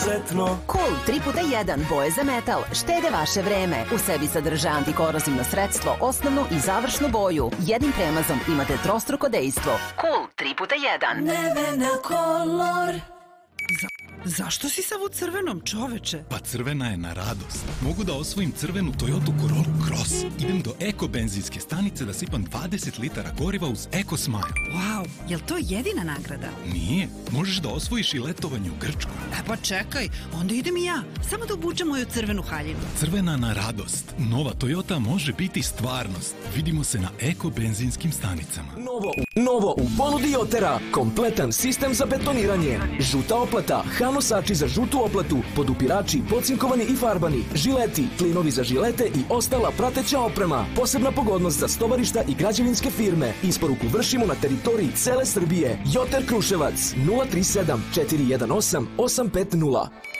kvalitetno. Cool 3x1 boje za metal štede vaše vreme. U sebi sadrža antikorozivno sredstvo, osnovnu i završnu boju. Jednim premazom imate trostruko dejstvo. Cool 3x1. Nevena Color. Zašto si sav u crvenom, čoveče? Pa crvena je na radost. Mogu da osvojim crvenu Toyota Corolla Cross. Idem do Eko benzinske stanice da sipam 20 litara goriva uz Eko Smile. Wow, jel to jedina nagrada? Nije, možeš da osvojiš i letovanje u Grčkoj. Pa čekaj, onda idem i ja. Samo da obučem moju crvenu haljinu. Crvena na radost. Nova Toyota može biti stvarnost. Vidimo se na Eko benzinskim stanicama. Novo u ponudi Jotera. Kompletan sistem za betoniranje. Žuta oplata, nosači za žutu oplatu, podupirači, pocinkovani i farbani, žileti, klinovi za žilete i ostala prateća oprema. Posebna pogodnost za stovarišta i građevinske firme. Isporuku vršimo na teritoriji cele Srbije. Joter Kruševac 037 418 850.